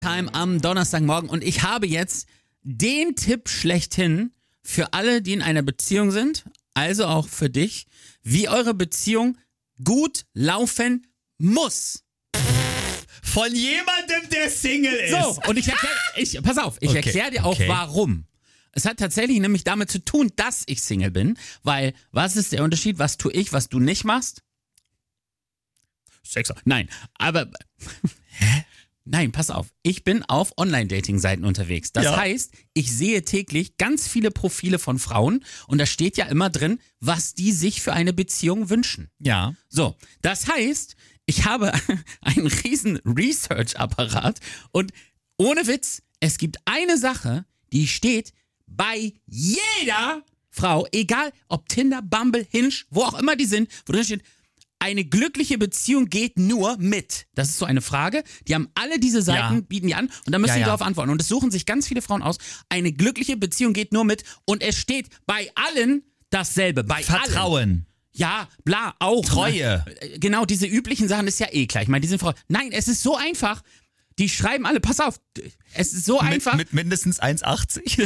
Time am Donnerstagmorgen und ich habe jetzt den Tipp schlechthin für alle, die in einer Beziehung sind, also auch für dich, wie eure Beziehung gut laufen muss. Von jemandem, der Single ist. So, und ich erkläre dir auch warum. Es hat tatsächlich nämlich damit zu tun, dass ich Single bin, weil was ist der Unterschied, was tue ich, was du nicht machst? Sexer. Nein, aber... Hä? Nein, pass auf. Ich bin auf Online-Dating-Seiten unterwegs. Das heißt, ich sehe täglich ganz viele Profile von Frauen und da steht ja immer drin, was die sich für eine Beziehung wünschen. Ja. So, das heißt, ich habe einen riesen Research-Apparat und ohne Witz, es gibt eine Sache, die steht bei jeder Frau, egal ob Tinder, Bumble, Hinge, wo auch immer die sind, wo drin steht, eine glückliche Beziehung geht nur mit. Das ist so eine Frage. Die haben alle diese Seiten, bieten die an und da müssen die darauf antworten. Und es suchen sich ganz viele Frauen aus. Eine glückliche Beziehung geht nur mit und es steht bei allen dasselbe. Bei Vertrauen. Allen. Ja, bla, auch. Treue. Genau, diese üblichen Sachen ist ja eh klar. Ich meine, diese Frauen. Nein, es ist so einfach. Die schreiben alle, pass auf, es ist so einfach. Mit mindestens 1,80.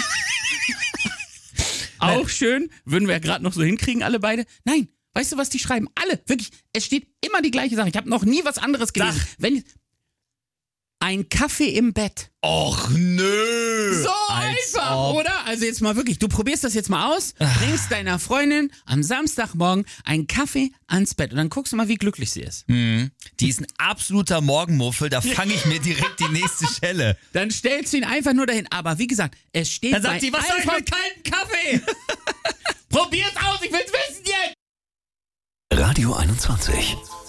Auch schön, würden wir ja gerade noch so hinkriegen, alle beide. Nein. Weißt du, was die schreiben? Alle, wirklich. Es steht immer die gleiche Sache. Ich habe noch nie was anderes gelesen. Ein Kaffee im Bett. Och, nö. So einfach, oder? Also jetzt mal wirklich, du probierst das jetzt mal aus, bringst deiner Freundin am Samstagmorgen einen Kaffee ans Bett und dann guckst du mal, wie glücklich sie ist. Die ist ein absoluter Morgenmuffel, da fange ich mir direkt die nächste Schelle. Dann stellst du ihn einfach nur dahin. Aber wie gesagt, es steht Dann sagt sie, was soll ich mit kaltem Kaffee? Probier's aus, ich will's wissen jetzt! Radio 21.